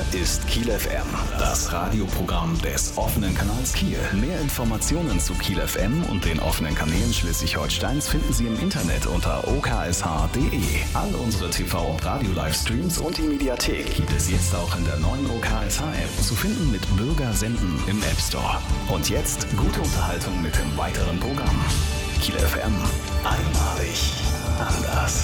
ist Kiel FM, das Radioprogramm des offenen Kanals Kiel. Mehr Informationen zu Kiel FM und den offenen Kanälen Schleswig-Holsteins finden Sie im Internet unter oksh.de. All unsere TV- und Radio-Livestreams und die Mediathek gibt es jetzt auch in der neuen OKSH-App, zu finden mit Bürger senden im App Store. Und jetzt gute Unterhaltung mit dem weiteren Programm. Kiel FM, einmalig anders.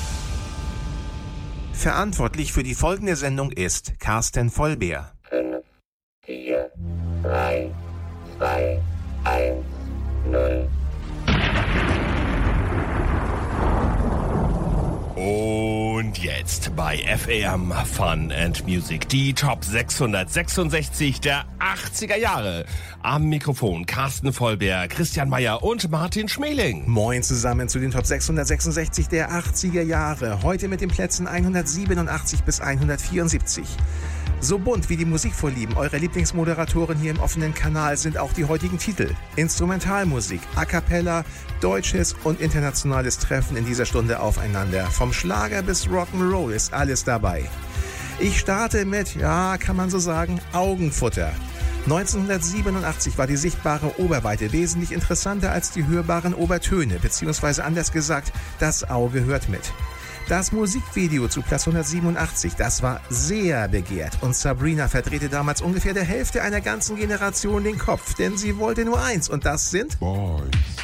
Verantwortlich für die folgende Sendung ist Carsten Vollbeer. 5, 4, 3, 2, 1, 0. Und jetzt bei FAM Fun and Music die Top 666 der 80er Jahre. Am Mikrofon Carsten Vollbeer, Christian Meyer und Martin Schmeling. Moin zusammen zu den Top 666 der 80er Jahre. Heute mit den Plätzen 187 bis 174. So bunt wie die Musikvorlieben eurer Lieblingsmoderatoren hier im offenen Kanal sind auch die heutigen Titel. Instrumentalmusik, A Cappella, deutsches und internationales Treffen in dieser Stunde aufeinander. Vom Schlager bis Rock'n'Roll ist alles dabei. Ich starte mit, ja, kann man so sagen, Augenfutter. 1987 war die sichtbare Oberweite wesentlich interessanter als die hörbaren Obertöne, beziehungsweise anders gesagt, das Auge hört mit. Das Musikvideo zu Platz 187, das war sehr begehrt und Sabrina verdrehte damals ungefähr der Hälfte einer ganzen Generation den Kopf, denn sie wollte nur eins und das sind Boys.